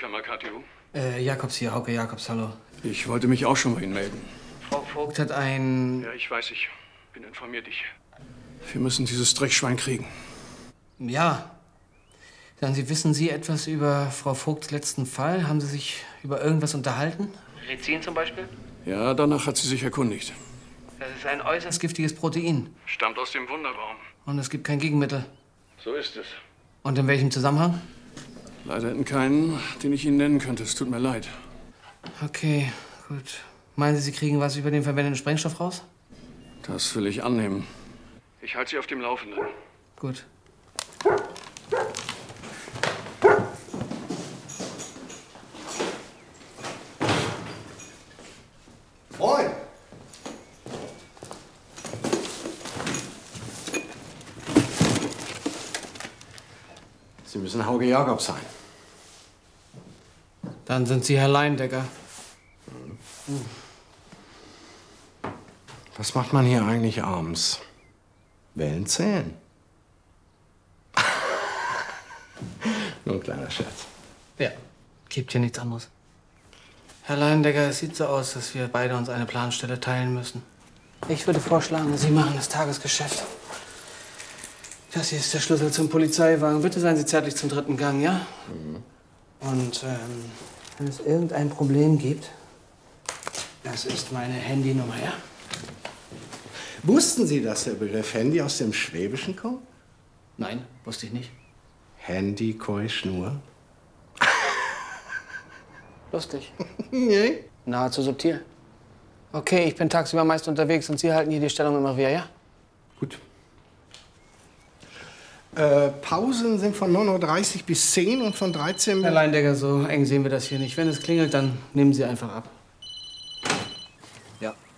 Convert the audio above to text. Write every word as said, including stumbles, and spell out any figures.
Prüfkammer, K T U. Äh, Jakobs hier, Hauke Jakobs, hallo. Ich wollte mich auch schon bei Ihnen melden. Frau Vogt hat ein... Ja, ich weiß, ich bin informiert. Ich... Wir müssen dieses Dreckschwein kriegen. Ja. Sagen Sie, wissen Sie etwas über Frau Vogts letzten Fall? Haben Sie sich über irgendwas unterhalten? Rizin zum Beispiel? Ja, danach hat sie sich erkundigt. Das ist ein äußerst giftiges Protein. Stammt aus dem Wunderbaum. Und es gibt kein Gegenmittel. So ist es. Und in welchem Zusammenhang? Leider in keinen, den ich Ihnen nennen könnte. Es tut mir leid. Okay, gut. Meinen Sie, Sie kriegen was über den verwendeten Sprengstoff raus? Das will ich annehmen. Ich halte Sie auf dem Laufenden. Gut. Moin! Sie müssen Hauke Jakobs sein. Dann sind Sie Herr Leindecker. Hm. Was macht man hier eigentlich abends? Wellen zählen. Nur ein kleiner Scherz. Ja, gibt hier nichts anderes. Herr Leindecker, es sieht so aus, dass wir beide uns eine Planstelle teilen müssen. Ich würde vorschlagen, Sie machen das Tagesgeschäft. Das hier ist der Schlüssel zum Polizeiwagen. Bitte seien Sie zärtlich zum dritten Gang, ja? Mhm. Und ähm, wenn es irgendein Problem gibt, das ist meine Handynummer, ja? Wussten Sie, dass der Begriff Handy aus dem Schwäbischen kommt? Nein, wusste ich nicht. Handy, Koi, Schnur. Lustig. Nee. Nahezu subtil. Okay, ich bin tagsüber meist unterwegs und Sie halten hier die Stellung im Revier, ja? Gut. Äh, Pausen sind von neun Uhr dreißig bis zehn und von dreizehn bis... Herr Leindecker, so eng sehen wir das hier nicht. Wenn es klingelt, dann nehmen Sie einfach ab. Ja.